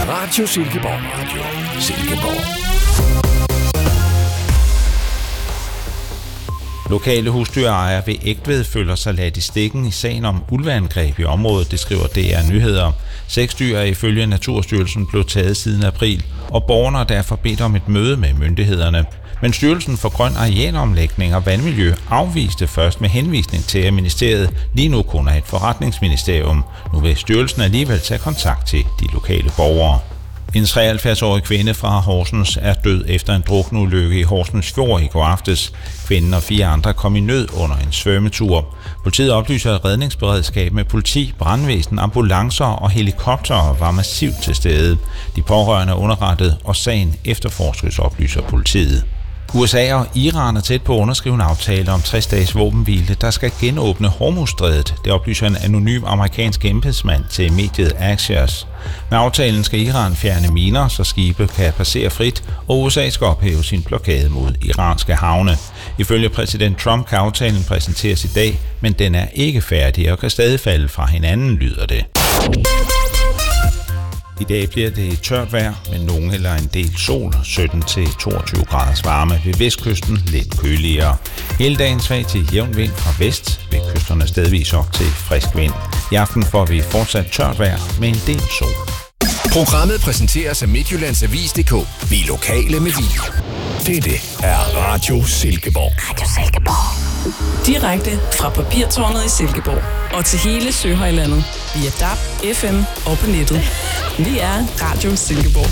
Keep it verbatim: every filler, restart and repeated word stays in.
Radio Silkeborg Radio. Silkeborg. Lokale husdyrejere ved Egtved føler sig ladt i stikken i sagen om ulveangreb i området, det skriver D R Nyheder. Seks dyr er ifølge Naturstyrelsen blevet taget siden april, og borgerne har derfor bedt om et møde med myndighederne. Men Styrelsen for Grøn Arealomlægning og Vandmiljø afviste først med henvisning til, at ministeriet lige nu kun er et forretningsministerium. Nu vil styrelsen alligevel tage kontakt til de lokale borgere. En treoghalvfjerds-årig kvinde fra Horsens er død efter en drukneulykke i Horsens Fjord i går aftes. Kvinden og fire andre kom i nød under en svømmetur. Politiet oplyser, at redningsberedskab med politi, brandvæsen, ambulancer og helikoptere var massivt til stede. De pårørende er underrettet, og sagen efterforskes, oplyser politiet. U S A og Iran er tæt på at underskrive en aftale om tres dages våbenhvile, der skal genåbne Hormuzstrædet. Det oplyser en anonym amerikansk embedsmand til mediet Axios. Med aftalen skal Iran fjerne miner, så skibe kan passere frit, og U S A skal ophæve sin blokade mod iranske havne. Ifølge præsident Trump kan aftalen præsenteres i dag, men den er ikke færdig og kan stadig falde fra hinanden, lyder det. I dag bliver det tørt vejr med nogen eller en del sol, sytten til toogtyve graders varme, ved vestkysten lidt køligere. Hele dagen svag til jævn vind fra vest, ved kysterne stedvis op til frisk vind. I aften får vi fortsat tørt vejr med en del sol. Programmet præsenteres af Midtjyllands Avis punktum d k. Vi lokale med video. Dette er Radio Silkeborg. Radio Silkeborg. Direkte fra Papirtårnet i Silkeborg og til hele Søhøjlandet via D A B, F M og på nettet. Vi er Radio Silkeborg.